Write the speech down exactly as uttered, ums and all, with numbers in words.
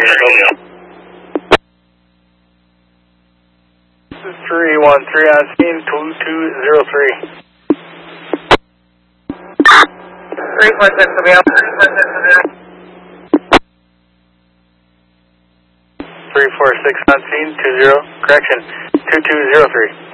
Romeo. This is three one three on scene, two two zero three. three four six Romeo. three four six on scene, two zero, correction, two two zero three.